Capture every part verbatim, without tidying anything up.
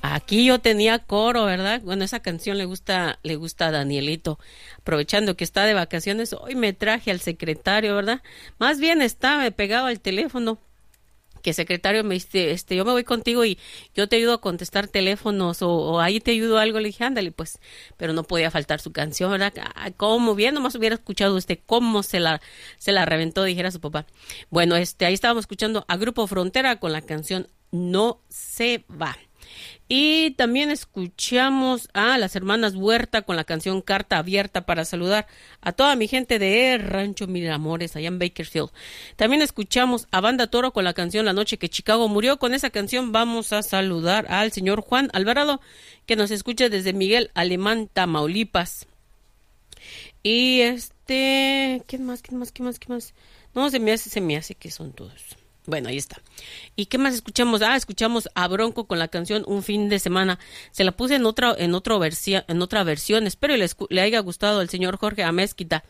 Aquí yo tenía coro, ¿verdad? Bueno, esa canción le gusta, le gusta a Danielito. Aprovechando que está de vacaciones, hoy me traje al secretario, ¿verdad? Más bien estaba pegado al teléfono. Que secretario me dice, este, yo me voy contigo y yo te ayudo a contestar teléfonos o, o ahí te ayudo a algo. Le dije, ándale, pues, pero no podía faltar su canción, ¿verdad? Ah, cómo bien, nomás hubiera escuchado usted cómo se la, se la reventó, dijera su papá. Bueno, este, ahí estábamos escuchando a Grupo Frontera con la canción No se va. Y también escuchamos a las hermanas Huerta con la canción Carta Abierta para saludar a toda mi gente de Rancho Miramores, allá en Bakersfield. También escuchamos a Banda Toro con la canción La Noche que Chicago Murió. Con esa canción vamos a saludar al señor Juan Alvarado, que nos escucha desde Miguel Alemán, Tamaulipas. Y este, ¿quién más, quién más, quién más, quién más? No, se me hace, se me hace que son todos. Bueno, ahí está. ¿Y qué más escuchamos? Ah, escuchamos a Bronco con la canción Un Fin de Semana. Se la puse en otra, en otra versión, en otra versión. Espero le, le haya gustado al señor Jorge Amezquita.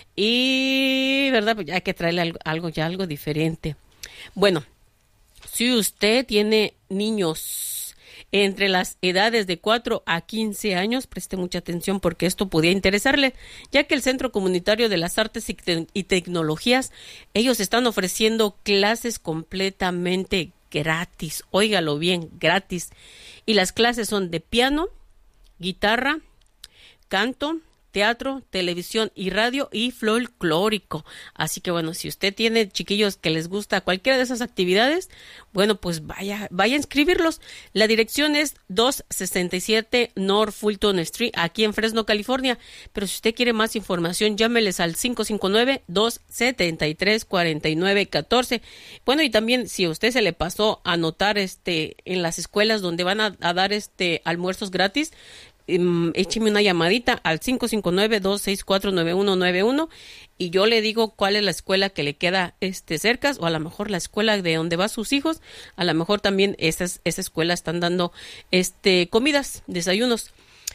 Y, ¿verdad? Pues ya hay que traerle algo, algo ya algo diferente. Bueno, si usted tiene niños entre las edades de cuatro a quince años, preste mucha atención porque esto podría interesarle, ya que el Centro Comunitario de las Artes y, Te- y Tecnologías, ellos están ofreciendo clases completamente gratis, óigalo bien, gratis, y las clases son de piano, guitarra, canto, teatro, televisión y radio y folclórico. Así que bueno, si usted tiene chiquillos que les gusta cualquiera de esas actividades, bueno, pues vaya, vaya a inscribirlos. La dirección es doscientos sesenta y siete North Fulton Street, aquí en Fresno, California. Pero si usted quiere más información, llámeles al cinco cinco nueve, dos siete tres, cuatro nueve uno cuatro. Bueno, y también si a usted se le pasó a anotar este en las escuelas donde van a, a dar este almuerzos gratis, Um, écheme una llamadita al cinco cinco nueve, dos seis cuatro, nueve uno nueve uno y yo le digo cuál es la escuela que le queda este cerca, o a lo mejor la escuela de donde van sus hijos, a lo mejor también esas, esa escuela están dando este comidas, desayunos.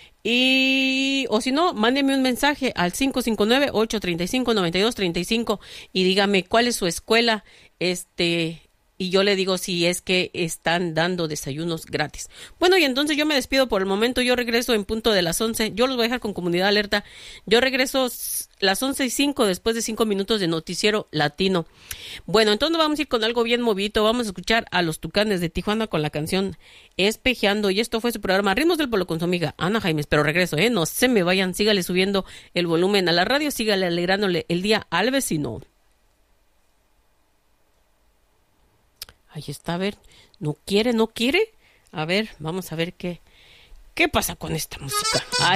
Y, o si no, mándeme un mensaje al cinco cinco nueve, ocho tres cinco, nueve dos tres cinco y dígame cuál es su escuela, este... y yo le digo si es que están dando desayunos gratis. Bueno, y entonces yo me despido por el momento. Yo regreso en punto de las once. Yo los voy a dejar con Comunidad Alerta. Yo regreso las once y cinco después de cinco minutos de Noticiero Latino. Bueno, entonces vamos a ir con algo bien movido. Vamos a escuchar a los Tucanes de Tijuana con la canción Espejeando. Y esto fue su programa Ritmos del Pueblo con su amiga Ana Jaimes. Pero regreso, ¿eh? No se me vayan. Sígale subiendo el volumen a la radio. Sígale alegrándole el día al vecino. Ahí está, a ver, no quiere, no quiere. A ver, vamos a ver qué, qué pasa con esta música. Ay.